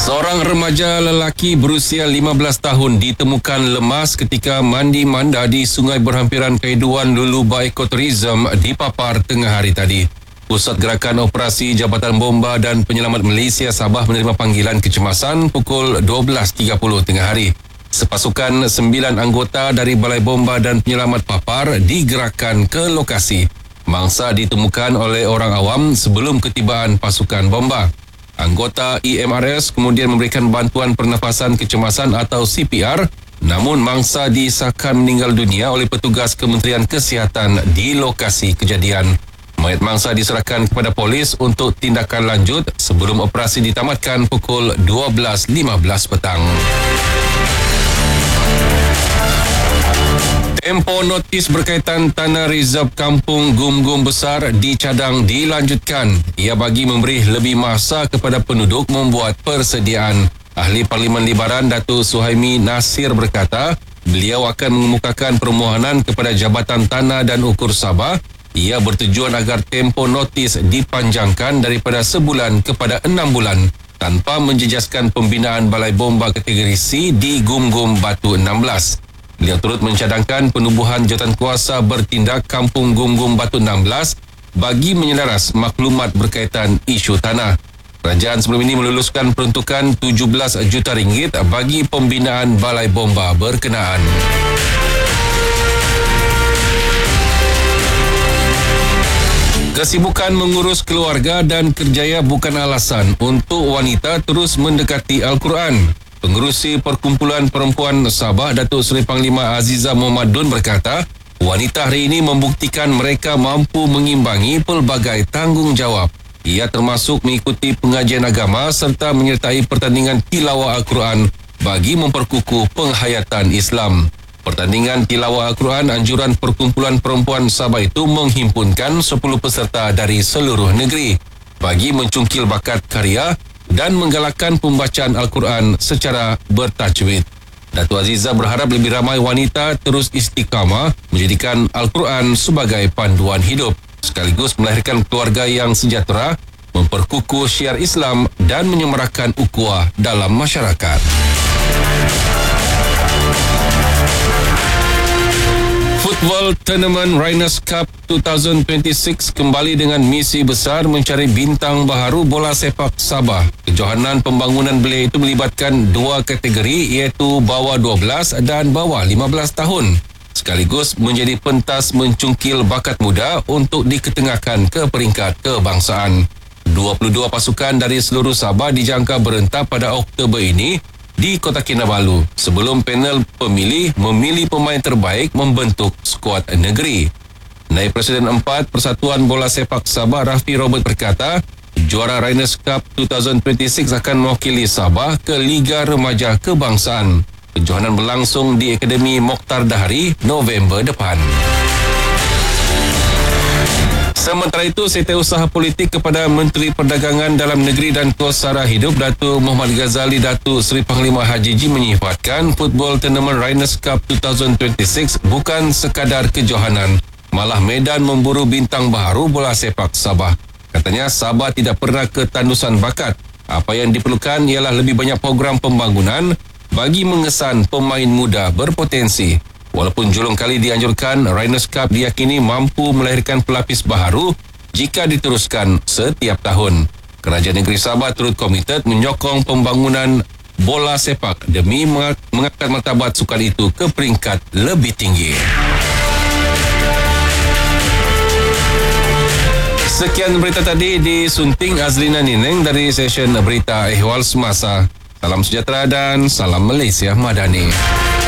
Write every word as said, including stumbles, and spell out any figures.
Seorang remaja lelaki berusia lima belas tahun ditemukan lemas ketika mandi manda di sungai berhampiran Kaiduan Luluba Ekoturism di Papar tengah hari tadi. Pusat Gerakan Operasi Jabatan Bomba dan Penyelamat Malaysia Sabah menerima panggilan kecemasan pukul dua belas tiga puluh tengah hari. Sepasukan sembilan anggota dari Balai Bomba dan Penyelamat Papar digerakkan ke lokasi. Mangsa ditemukan oleh orang awam sebelum ketibaan pasukan bomba. Anggota E M R S kemudian memberikan bantuan pernafasan kecemasan atau C P R, namun mangsa disahkan meninggal dunia oleh petugas Kementerian Kesihatan di lokasi kejadian. Mayat mangsa diserahkan kepada polis untuk tindakan lanjut sebelum operasi ditamatkan pukul dua belas lima belas petang. Tempoh notis berkaitan tanah reserve kampung Gum-Gum Besar dicadang dilanjutkan. Ia bagi memberi lebih masa kepada penduduk membuat persediaan. Ahli Parlimen Libaran Datuk Suhaimi Nasir berkata, beliau akan mengemukakan permohonan kepada Jabatan Tanah dan Ukur Sabah. Ia bertujuan agar tempoh notis dipanjangkan daripada sebulan kepada enam bulan tanpa menjejaskan pembinaan Balai Bomba kategori C di Gum-Gum Batu enam belas. Beliau turut mencadangkan penubuhan jawatankuasa bertindak Kampung Gum-Gum Batu enam belas bagi menyelaras maklumat berkaitan isu tanah. Kerajaan sebelum ini meluluskan peruntukan tujuh belas juta ringgit bagi pembinaan Balai Bomba berkenaan. Kesibukan mengurus keluarga dan kerjaya bukan alasan untuk wanita terus mendekati Al-Quran. Pengerusi Perkumpulan Perempuan Sabah Datuk Seri Panglima Aziza Muhammad Dun berkata, wanita hari ini membuktikan mereka mampu mengimbangi pelbagai tanggungjawab. Ia termasuk mengikuti pengajian agama serta menyertai pertandingan tilawah Al-Quran bagi memperkukuh penghayatan Islam. Pertandingan tilawah Al-Quran anjuran Perkumpulan Perempuan Sabah itu menghimpunkan sepuluh peserta dari seluruh negeri bagi mencungkil bakat karya dan menggalakkan pembacaan Al-Quran secara bertajwid. Datuk Aziza berharap lebih ramai wanita terus istiqamah menjadikan Al-Quran sebagai panduan hidup, sekaligus melahirkan keluarga yang sejahtera, memperkukuh syiar Islam dan menyemarakan ukhuwah dalam masyarakat. Football Tournament Rhinos Cup dua ribu dua puluh enam kembali dengan misi besar mencari bintang baharu bola sepak Sabah. Kejohanan pembangunan belia itu melibatkan dua kategori iaitu bawah dua belas dan bawah lima belas tahun. Sekaligus menjadi pentas mencungkil bakat muda untuk diketengahkan ke peringkat kebangsaan. dua puluh dua pasukan dari seluruh Sabah dijangka berentap pada Oktober ini di Kota Kinabalu sebelum panel pemilih memilih pemain terbaik membentuk skuad negeri. Naib Presiden empat Persatuan Bola Sepak Sabah Rafi Robert berkata, juara Rhinos Cup dua ribu dua puluh enam akan mewakili Sabah ke Liga Remaja Kebangsaan. Kejohanan berlangsung di Akademi Mokhtar Dahari November depan. Sementara itu, Setiausaha Politik kepada Menteri Perdagangan Dalam Negeri dan Kos Sara Hidup Datuk Muhammad Ghazali Datuk Seri Panglima Haji Ji menyifatkan Football Tournament Rhinos Cup dua ribu dua puluh enam bukan sekadar kejohanan, malah medan memburu bintang baharu bola sepak Sabah. Katanya Sabah tidak pernah ketandusan bakat. Apa yang diperlukan ialah lebih banyak program pembangunan bagi mengesan pemain muda berpotensi. Walaupun julung kali dianjurkan, Rhinos Cup diyakini mampu melahirkan pelapis baharu jika diteruskan setiap tahun. Kerajaan Negeri Sabah turut komited menyokong pembangunan bola sepak demi mengangkat martabat sukan itu ke peringkat lebih tinggi. Sekian berita tadi disunting Azlina Nineng dari session Berita Ehwal Semasa. Salam sejahtera dan salam Malaysia Madani.